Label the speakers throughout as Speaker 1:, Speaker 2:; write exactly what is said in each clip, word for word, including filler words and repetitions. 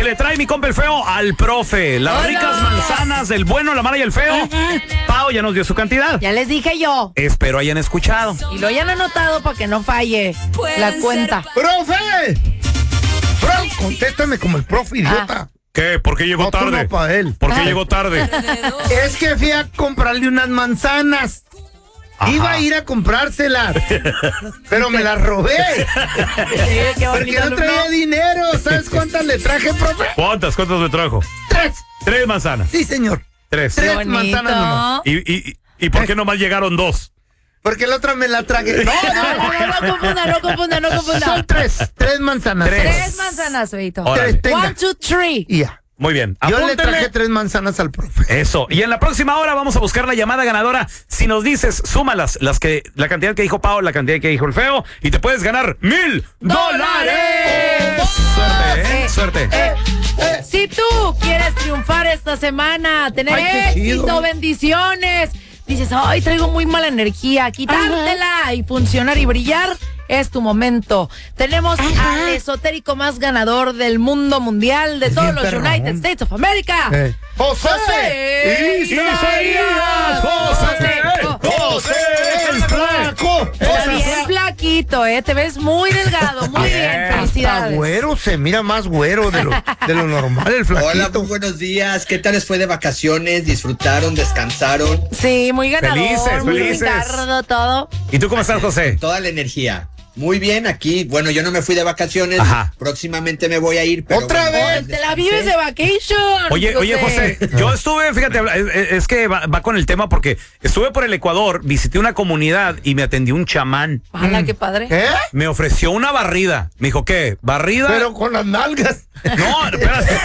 Speaker 1: que le trae mi compa el feo al profe. Las Hola. ricas manzanas del bueno, la mala y el feo. Pao ya nos dio su cantidad.
Speaker 2: Ya les dije yo.
Speaker 1: Espero hayan escuchado.
Speaker 2: Y lo hayan anotado para que no falle la cuenta.
Speaker 3: ¡Profe! ¡Profe! Contéstame como el profe, idiota.
Speaker 1: Ah. ¿Qué? ¿Por qué llegó
Speaker 3: no,
Speaker 1: tarde?
Speaker 3: No para él.
Speaker 1: ¿Por qué ah. llegó tarde?
Speaker 3: Es que fui a comprarle unas manzanas. Ajá. Iba a ir a comprárselas, pero me las robé. Sí, porque no traía dinero. ¿Sabes cuántas le traje, profe?
Speaker 1: ¿Cuántas? ¿Cuántas le trajo?
Speaker 3: Tres.
Speaker 1: Tres manzanas.
Speaker 3: Sí, señor.
Speaker 1: Tres.
Speaker 3: Tres manzanas nomás.
Speaker 1: ¿Y, y, y por qué nomás llegaron dos?
Speaker 3: Porque la otra me la tragué.
Speaker 2: No, no, no, no, no confunda, no confunda, no confunda.
Speaker 3: Son tres, tres manzanas.
Speaker 2: Tres, tres manzanas, Feito.
Speaker 3: Tres, tenga.
Speaker 2: One, two, three.
Speaker 3: Ya. Yeah.
Speaker 1: Muy bien.
Speaker 3: Yo Apúntale. le traje tres manzanas al profe.
Speaker 1: Eso. Y en la próxima hora vamos a buscar la llamada ganadora. Si nos dices, súmalas, las que, la cantidad que dijo Pao, la cantidad que dijo el feo, y te puedes ganar mil dólares. Suerte, ¿eh? eh Suerte.
Speaker 2: Eh, eh. Si tú quieres triunfar esta semana, tener Ay, éxito, chido. bendiciones, dices, ay, traigo muy mala energía, quitártela Ajá. y funcionar y brillar. Es tu momento. Tenemos Ajá. al esotérico más ganador del mundo mundial, de todos los United States of America.
Speaker 3: Eh. José,
Speaker 1: José Isaías. José, José, José el flaco.
Speaker 2: Está bien flaquito, eh. Te ves muy delgado, muy bien. Felicidades.
Speaker 3: Está güero, se mira más güero de lo, de lo normal el flaquito.
Speaker 4: Hola, muy buenos días. ¿Qué tal les fue de vacaciones? ¿Disfrutaron? ¿Descansaron?
Speaker 2: Sí, muy ganador.
Speaker 1: Felices,
Speaker 2: muy
Speaker 1: felices.
Speaker 2: Ricardo, todo.
Speaker 1: ¿Y tú cómo estás, José?
Speaker 4: Toda la energía. Muy bien, aquí, bueno, yo no me fui de vacaciones, Ajá. próximamente me voy a ir, pero...
Speaker 3: ¡Otra
Speaker 4: bueno,
Speaker 3: vez!
Speaker 2: ¡Te la vives de vacation!
Speaker 1: Oye, oye, José, yo estuve, fíjate, es, es que va, va con el tema porque estuve por el Ecuador, visité una comunidad y me atendió un chamán.
Speaker 2: ¡Hala, qué padre!
Speaker 3: ¿Qué?
Speaker 1: Me ofreció una barrida. Me dijo, ¿qué? ¿Barrida?
Speaker 3: Pero con las nalgas.
Speaker 1: No, espérate.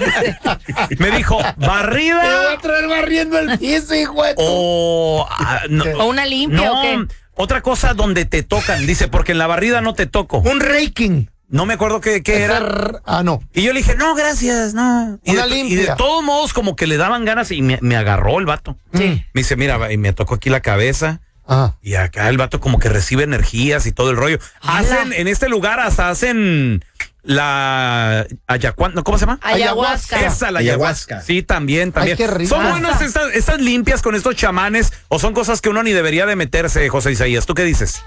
Speaker 1: Me dijo, ¿barrida?
Speaker 3: Te voy a traer barriendo el piso, hijo de tu...
Speaker 1: O... Uh, no,
Speaker 2: ¿O una limpia
Speaker 1: no,
Speaker 2: o qué?
Speaker 1: Otra cosa donde te tocan, dice, porque en la barrida no te toco.
Speaker 3: Un raking.
Speaker 1: No me acuerdo qué, qué era. R-
Speaker 3: ah, no.
Speaker 1: Y yo le dije, no, gracias, no. Y
Speaker 3: Una
Speaker 1: de,
Speaker 3: limpia.
Speaker 1: Y de todos modos, como que le daban ganas y me, me agarró el vato.
Speaker 2: Sí.
Speaker 1: Me dice, mira, y me tocó aquí la cabeza.
Speaker 3: Ah.
Speaker 1: Y acá el vato como que recibe energías y todo el rollo. Hacen, en este lugar hasta hacen la ayahuasca, ¿cómo se llama?
Speaker 2: Ayahuasca.
Speaker 1: Esa, la ayahuasca. ayahuasca. Sí, también, también.
Speaker 3: Ay, qué rico.
Speaker 1: ¿Son buenas estas, estas limpias con estos chamanes o son cosas que uno ni debería de meterse, José Isaías? ¿Tú qué dices?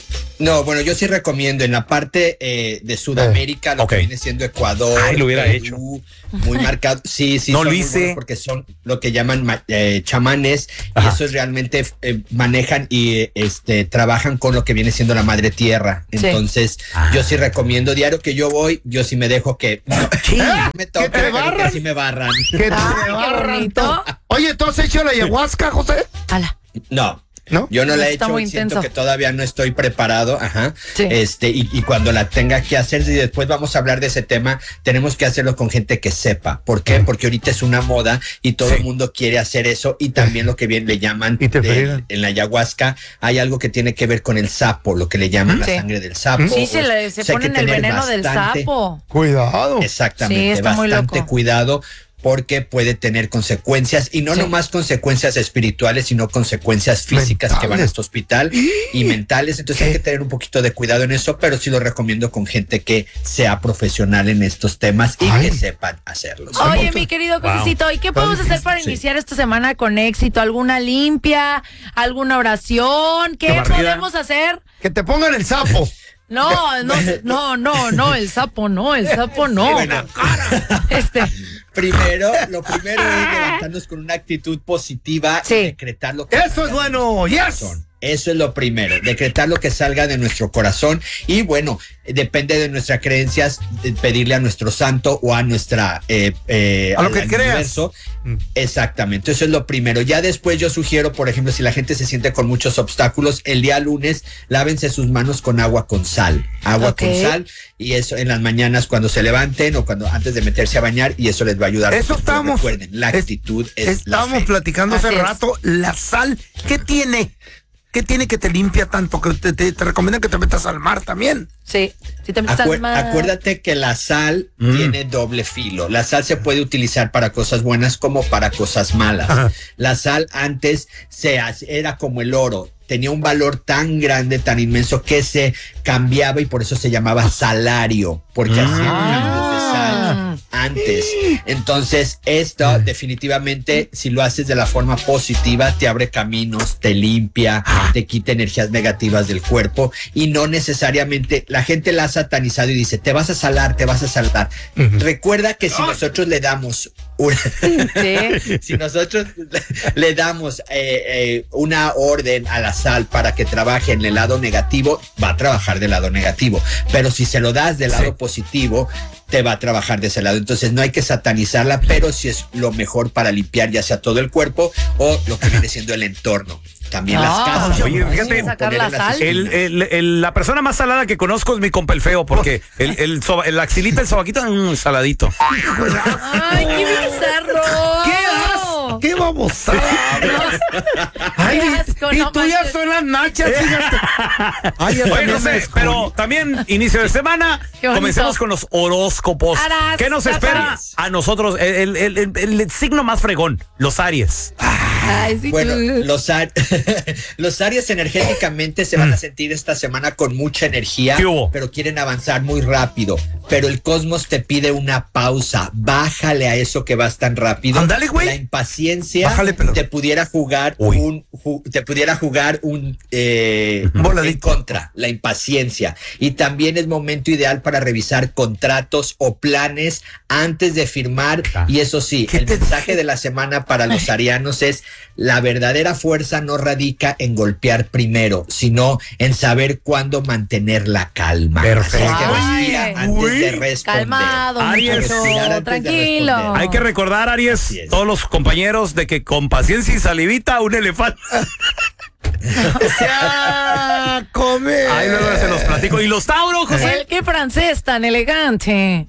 Speaker 4: No, bueno, yo sí recomiendo en la parte eh, de Sudamérica, eh, lo okay. que viene siendo Ecuador,
Speaker 1: Ay, lo hubiera
Speaker 4: Perú,
Speaker 1: hecho.
Speaker 4: Muy marcado. Sí, sí,
Speaker 1: no
Speaker 4: son
Speaker 1: lo
Speaker 4: muy
Speaker 1: hice.
Speaker 4: buenos porque son lo que llaman eh, chamanes. Ajá. Y esos realmente eh, manejan y este trabajan con lo que viene siendo la madre tierra. Sí. Entonces, ah. yo sí recomiendo, diario que yo voy, yo sí me dejo que no, no me toque,
Speaker 3: ¿Que te barran?
Speaker 4: Que sí me barran.
Speaker 3: Que te
Speaker 2: Ay,
Speaker 3: barran. Oye, ¿tú has hecho la ayahuasca, José?
Speaker 2: Ala.
Speaker 4: No.
Speaker 3: ¿No?
Speaker 4: Yo no la he
Speaker 2: Está
Speaker 4: hecho,
Speaker 2: muy
Speaker 4: siento
Speaker 2: intenso.
Speaker 4: que todavía no estoy preparado, ajá.
Speaker 2: Sí.
Speaker 4: Este, y, y cuando la tenga que hacer, y después vamos a hablar de ese tema, tenemos que hacerlo con gente que sepa. ¿Por qué? Porque ahorita es una moda y todo sí. el mundo quiere hacer eso, y también lo que bien le llaman de, en la ayahuasca, hay algo que tiene que ver con el sapo, lo que le llaman sí. la sangre del sapo.
Speaker 2: Sí, se, le, se o sea, ponen el veneno bastante, del sapo.
Speaker 3: Cuidado.
Speaker 4: Exactamente,
Speaker 2: sí, está muy
Speaker 4: bastante
Speaker 2: loco.
Speaker 4: cuidado. Porque puede tener consecuencias, y no sí. nomás consecuencias espirituales, sino consecuencias físicas mentales. Que van a este hospital y mentales. Entonces ¿Qué? hay que tener un poquito de cuidado en eso, pero sí lo recomiendo con gente que sea profesional en estos temas y Ay. que sepan hacerlos.
Speaker 2: Oye, mi querido Josecito, ¿y qué podemos hacer para sí. iniciar esta semana con éxito? ¿Alguna limpia? ¿Alguna oración? ¿Qué podemos hacer?
Speaker 3: Que te pongan el sapo.
Speaker 2: No, no, no, no, no, el sapo no, el sapo no.
Speaker 4: Bueno,
Speaker 2: este.
Speaker 4: Primero, lo primero es levantarnos con una actitud positiva
Speaker 2: sí.
Speaker 4: y decretar lo que
Speaker 3: eso es bueno, yes.
Speaker 4: Eso es lo primero, decretar lo que salga de nuestro corazón y bueno, depende de nuestras creencias, pedirle a nuestro santo o a nuestra eh, eh,
Speaker 3: a lo que creas.
Speaker 4: Exactamente, eso es lo primero. Ya después yo sugiero, por ejemplo, si la gente se siente con muchos obstáculos, el día lunes lávense sus manos con agua con sal, agua okay. con sal, y eso en las mañanas cuando se levanten o cuando antes de meterse a bañar, y eso les va a ayudar.
Speaker 3: Eso estábamos,
Speaker 4: recuerden, la actitud es, es
Speaker 3: estábamos
Speaker 4: la fe.
Speaker 3: platicando hace rato, la sal, ¿qué tiene? ¿Qué tiene que te limpia tanto? Que te, te, te recomiendan que te metas al mar también.
Speaker 2: Sí, sí te metas
Speaker 4: Acuer-
Speaker 2: al mar.
Speaker 4: Acuérdate que la sal mm. tiene doble filo. La sal se puede utilizar para cosas buenas como para cosas malas. Ajá. La sal antes se era como el oro. Tenía un valor tan grande, tan inmenso, que se cambiaba y por eso se llamaba salario, porque ah. hacían cambios de sal. antes. Entonces, esto definitivamente, si lo haces de la forma positiva, te abre caminos, te limpia, te quita energías negativas del cuerpo y no necesariamente, la gente la ha satanizado y dice, te vas a salar, te vas a saltar. Uh-huh. Recuerda que si nosotros le damos una, ¿sí? si nosotros le damos eh, eh, una orden a la sal para que trabaje en el lado negativo, va a trabajar del lado negativo, pero si se lo das del lado sí. positivo, te va a trabajar de ese lado. Entonces no hay que satanizarla, pero sí es lo mejor para limpiar ya sea todo el cuerpo o lo que viene siendo el entorno. También no, las casas.
Speaker 1: Oye, fíjate,
Speaker 2: la, sal.
Speaker 1: El, el, el, la persona más salada que conozco es mi compa el feo, porque el, el, soba, el axilita, el sobaquito, mmm, saladito.
Speaker 2: Ay, qué bizarro.
Speaker 3: ¿Qué asco? ¿Qué vamos a Ay, asco, y no tú manches. Ya son las nachas, fíjate. Ay, ya
Speaker 1: Oye, no sé, pero también inicio de semana, comencemos con los horóscopos. Aras, ¿qué nos espera Aries. A nosotros? El, el, el, el, el signo más fregón, los Aries.
Speaker 2: Ay, sí,
Speaker 4: bueno, los, los Aries energéticamente se van a sentir esta semana con mucha energía, pero quieren avanzar muy rápido. Pero el cosmos te pide una pausa. Bájale a eso que vas tan rápido.
Speaker 3: Andale, güey.
Speaker 4: La impaciencia Bájale, te pudiera jugar Uy. un ju, te pudiera jugar un eh, en contra. La impaciencia. Y también es momento ideal para revisar contratos o planes antes de firmar. Ah. Y eso sí, el te... mensaje de la semana para los arianos es: la verdadera fuerza no radica en golpear primero, sino en saber cuándo mantener la calma.
Speaker 1: Perfecto.
Speaker 4: Así que respira Ay, antes uy, de responder.
Speaker 2: Calmado, Aries, muchacho, tranquilo.
Speaker 1: Hay que recordar, Aries, todos los compañeros, de que con paciencia y salivita un elefante.
Speaker 3: ¡Ya come!
Speaker 1: Ay, luego se los platico. ¿Y los Tauro, José?
Speaker 2: El qué francés tan elegante.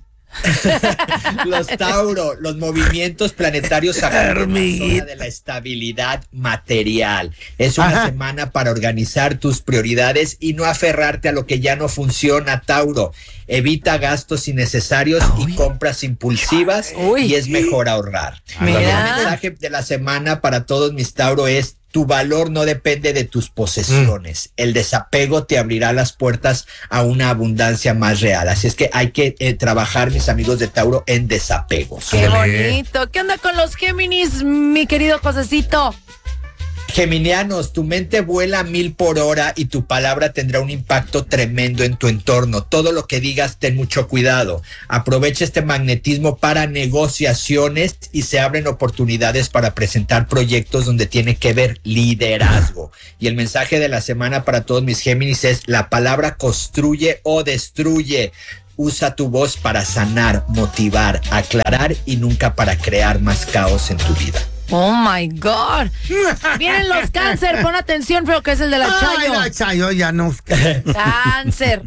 Speaker 4: Los Tauro, los movimientos planetarios agarran la zona de la estabilidad material. Es una Ajá. semana para organizar tus prioridades y no aferrarte a lo que ya no funciona, Tauro. Evita gastos innecesarios Uy. y compras impulsivas Uy. y es mejor ahorrar.
Speaker 2: Mira.
Speaker 4: El mensaje de la semana para todos mis Tauro es: tu valor no depende de tus posesiones. Mm. El desapego te abrirá las puertas a una abundancia más real. Así es que hay que eh, trabajar, mis amigos de Tauro, en desapegos.
Speaker 2: ¡Qué bonito! ¿Qué onda con los Géminis, mi querido Josecito?
Speaker 4: Geminianos, tu mente vuela a mil por hora y tu palabra tendrá un impacto tremendo en tu entorno. Todo lo que digas, ten mucho cuidado. Aprovecha este magnetismo para negociaciones y se abren oportunidades para presentar proyectos donde tiene que ver liderazgo. Y el mensaje de la semana para todos mis Géminis es: la palabra construye o destruye. Usa tu voz para sanar, motivar, aclarar y nunca para crear más caos en tu vida.
Speaker 2: Oh my God. Vienen los Cáncer, pon atención, feo, que es el de la Chayo.
Speaker 3: Ay, la Chayo ya no.
Speaker 2: Cáncer.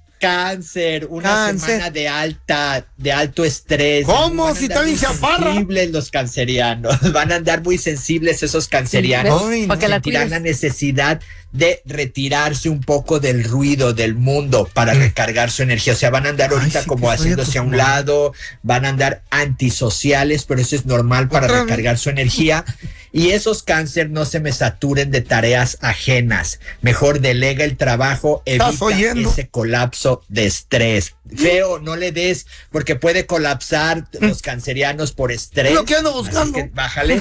Speaker 4: Cáncer, una Cáncer. semana de alta, de alto estrés.
Speaker 3: ¿Cómo? Si está bien chaparra.
Speaker 4: Sensibles los cancerianos. Van a andar muy sensibles esos cancerianos.
Speaker 2: Sí,
Speaker 4: no. Sentirán la, la necesidad de retirarse un poco del ruido del mundo para mm. recargar su energía. O sea, van a andar ahorita Ay, sí, como haciéndose a un lado, van a andar antisociales, pero eso es normal para Otra recargar vez. su energía. Y esos Cáncer no se me saturen de tareas ajenas. Mejor delega el trabajo, evita ese colapso de estrés. Feo, no le des, porque puede colapsar los cancerianos por estrés.
Speaker 3: Lo que ando buscando.
Speaker 4: Así que bájale.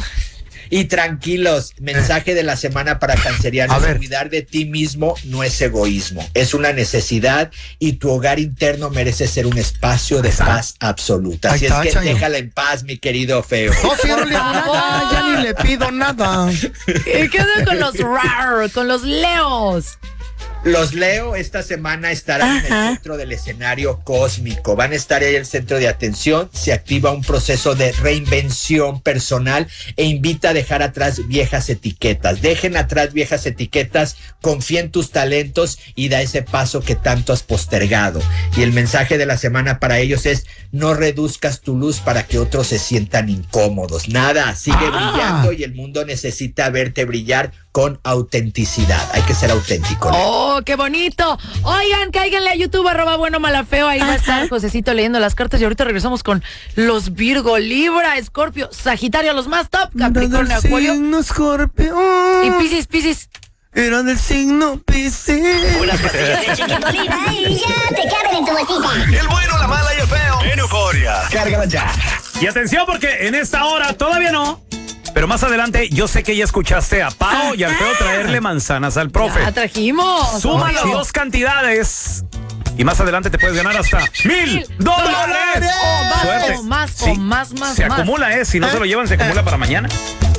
Speaker 4: Y tranquilos, mensaje de la semana para cancerianos: cuidar de ti mismo no es egoísmo, es una necesidad y tu hogar interno merece ser un espacio de paz absoluta. Así es que déjala en paz, mi querido feo.
Speaker 3: No sirve nada, ya ni le pido nada.
Speaker 2: ¿Qué onda con los rar, con los leos?
Speaker 4: Los Leo esta semana estarán Ajá. en el centro del escenario cósmico, van a estar ahí en el centro de atención, se activa un proceso de reinvención personal e invita a dejar atrás viejas etiquetas. Dejen atrás viejas etiquetas, confía en tus talentos y da ese paso que tanto has postergado. Y el mensaje de la semana para ellos es: no reduzcas tu luz para que otros se sientan incómodos. Nada, sigue ah. brillando y el mundo necesita verte brillar con autenticidad. Hay que ser auténtico, ¿no?
Speaker 2: ¡Oh, qué bonito! Oigan, cáiganle a YouTube, arroba bueno malafeo. Ahí Ajá. va a estar Josecito leyendo las cartas. Y ahorita regresamos con los Virgo, Libra, Escorpio, Sagitario, los más top, Capricornio, Acuario.
Speaker 3: Escorpio.
Speaker 2: Y Piscis, Piscis.
Speaker 3: eran del signo Piscis.
Speaker 5: Unas pastillas de chiquitolina y ya te caben en tu bolsita.
Speaker 6: El bueno, la mala y el feo. En Euforia. Cárgala ya.
Speaker 1: Y atención porque en esta hora todavía no, pero más adelante yo sé que ya escuchaste a Pao y al feo traerle manzanas al profe.
Speaker 2: Ya trajimos.
Speaker 1: Suma las dos cantidades y más adelante te puedes ganar hasta mil dólares.
Speaker 2: O más,
Speaker 1: Suerte.
Speaker 2: o más,
Speaker 1: Sí,
Speaker 2: o más, más,
Speaker 1: se
Speaker 2: más.
Speaker 1: acumula, ¿eh? Si no se lo llevan, se acumula para mañana.